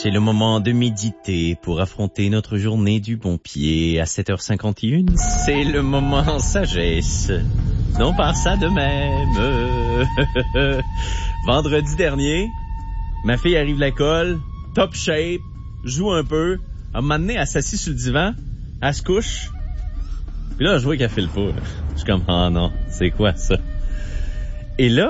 C'est le moment de méditer pour affronter notre journée du bon pied. À 7h51, c'est le moment sagesse. Non pas ça de même. Vendredi dernier, ma fille arrive de l'école, top shape, joue un peu. À un moment donné, elle s'assit sur le divan, elle se couche. Puis là, je vois qu'elle file pas. Là. Je suis comme, oh non, c'est quoi ça? Et là,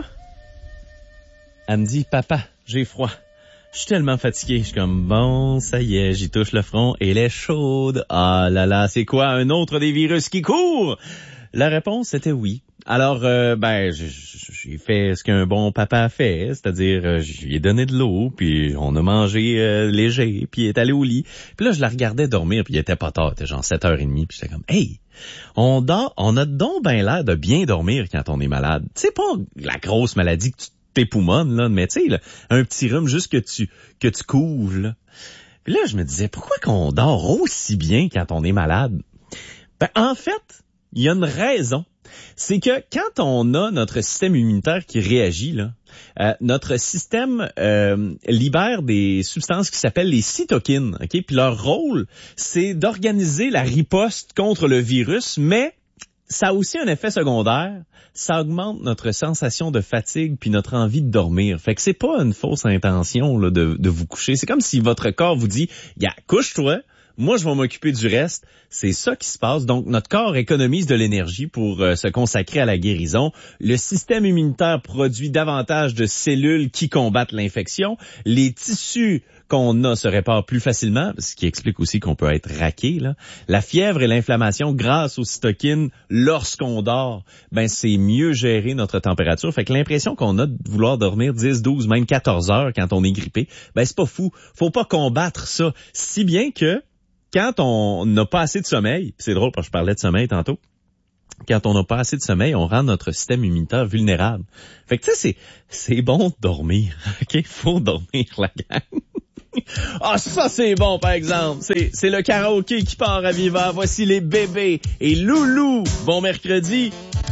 elle me dit, papa, j'ai froid. Je suis tellement fatigué. Je suis comme, bon, ça y est, j'y touche le front et elle est chaude. Ah là là, c'est quoi, un autre des virus qui court? La réponse était oui. Alors, j'ai fait ce qu'un bon papa fait, c'est-à-dire, je lui ai donné de l'eau, puis on a mangé léger, puis il est allé au lit. Puis là, je la regardais dormir, puis il était pas tard, il était genre 7h30, puis j'étais comme, hey, on a donc ben l'air de bien dormir quand on est malade. C'est pas la grosse maladie que tu t'époumones, là, mais tu sais, là, un petit rhume juste que tu couves, là. Puis là, je me disais, pourquoi qu'on dort aussi bien quand on est malade? Ben, en fait, il y a une raison. C'est que quand on a notre système immunitaire qui réagit, là, notre système libère des substances qui s'appellent les cytokines, ok? Puis leur rôle, c'est d'organiser la riposte contre le virus, mais ça a aussi un effet secondaire. Ça augmente notre sensation de fatigue puis notre envie de dormir. Fait que c'est pas une fausse intention là, de vous coucher. C'est comme si votre corps vous dit, couche-toi. Moi, je vais m'occuper du reste. C'est ça qui se passe. Donc, notre corps économise de l'énergie pour se consacrer à la guérison. Le système immunitaire produit davantage de cellules qui combattent l'infection. Les tissus qu'on a se réparent plus facilement, ce qui explique aussi qu'on peut être raqué, là. La fièvre et l'inflammation grâce aux cytokines lorsqu'on dort, ben c'est mieux gérer notre température. Fait que l'impression qu'on a de vouloir dormir 10, 12, même 14 heures quand on est grippé, ben c'est pas fou. Faut pas combattre ça. Si bien que quand on n'a pas assez de sommeil, c'est drôle parce que je parlais de sommeil tantôt, quand on n'a pas assez de sommeil, on rend notre système immunitaire vulnérable. Fait que tu sais, c'est bon de dormir, ok? Faut dormir, la gang. Ah, ça c'est bon, par exemple. C'est le karaoké qui part à Viva. Voici les bébés et Loulou. Bon mercredi.